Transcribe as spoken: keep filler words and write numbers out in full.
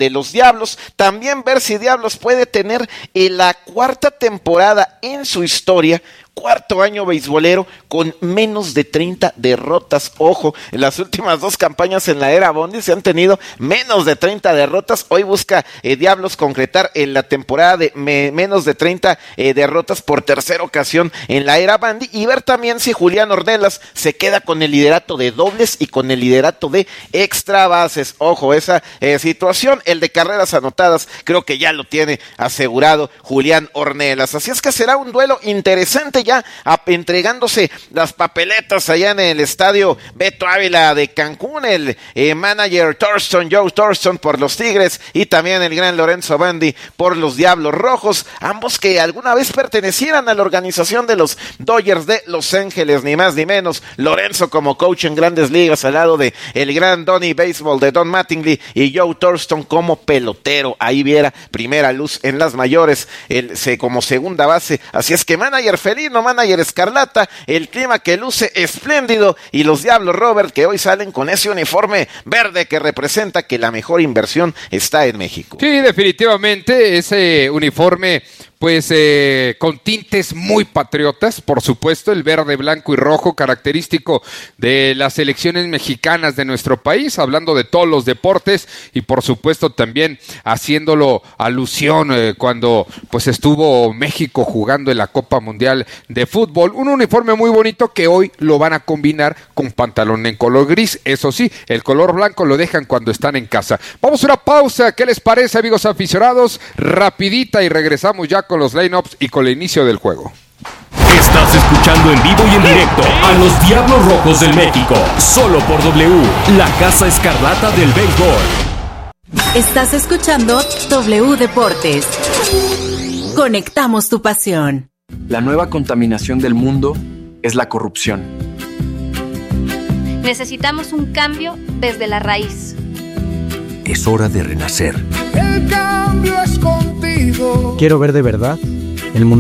de los Diablos. También ver si Diablos puede tener en la cuarta temporada en su historia, cuarto año beisbolero con menos de treinta derrotas. Ojo, en las últimas dos campañas en la era Bondi se han tenido menos de treinta derrotas. Hoy busca eh, Diablos concretar en la temporada de me, menos de treinta eh, derrotas por tercera ocasión en la era Bondi, y ver también si Julián Ornelas se queda con el liderato de dobles y con el liderato de extra bases. Ojo, esa eh, situación, el de carreras anotadas, creo que ya lo tiene asegurado Julián Ornelas. Así es que será un duelo interesante, ya a, entregándose las papeletas allá en el estadio Beto Ávila de Cancún, el eh, manager Thurston, Joe Thurston por los Tigres, y también el gran Lorenzo Bandy por los Diablos Rojos, ambos que alguna vez pertenecieran a la organización de los Dodgers de Los Ángeles, ni más ni menos. Lorenzo como coach en Grandes Ligas al lado de el gran Donnie Baseball de Don Mattingly, y Joe Thurston como pelotero, ahí viera primera luz en las mayores, el, se, como segunda base. Así es que manager felino, manager escarlata, el clima que luce espléndido, y los Diablos, Robert, que hoy salen con ese uniforme verde que representa que la mejor inversión está en México. Sí, definitivamente ese uniforme pues eh, con tintes muy patriotas, por supuesto, el verde, blanco y rojo, característico de las selecciones mexicanas de nuestro país, hablando de todos los deportes, y por supuesto también haciéndolo alusión eh, cuando pues estuvo México jugando en la Copa Mundial de Fútbol. Un uniforme muy bonito que hoy lo van a combinar con pantalón en color gris. Eso sí, el color blanco lo dejan cuando están en casa. Vamos a una pausa, ¿qué les parece, amigos aficionados? Rapidita, y regresamos ya con los line-ups y con el inicio del juego. Estás escuchando en vivo y en directo a los Diablos Rojos del México, solo por W, la Casa Escarlata del béisbol. Estás escuchando W Deportes. Conectamos tu pasión. La nueva contaminación del mundo es la corrupción. Necesitamos un cambio desde la raíz. Es hora de renacer. El cambio es contigo. Quiero ver de verdad el mundo